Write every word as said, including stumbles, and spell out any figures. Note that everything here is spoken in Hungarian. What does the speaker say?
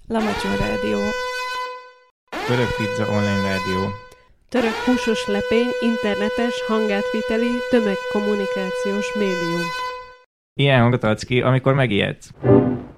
Lamacson Rádió. Török Pizza Online Rádió. Török húsos lepény, internetes, hangátviteli, tömegkommunikációs médium. Ilyen hangot adsz ki, amikor megijedsz.